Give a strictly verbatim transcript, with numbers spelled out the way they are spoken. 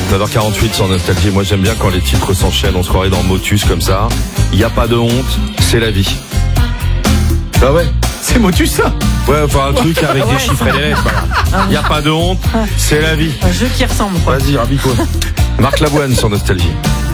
neuf heures quarante-huit sur Nostalgie. Moi j'aime bien quand les titres s'enchaînent, on se croirait dans Motus comme ça. Il n'y a pas de honte, c'est la vie. Ah ouais. C'est Motus ça. Ouais, enfin un truc avec Ouais, des chiffres et des lettres. Il n'y a pas de honte, c'est la vie. Un jeu qui ressemble, quoi. Vas-y, rabis-toi. Marc Lavoine sur Nostalgie.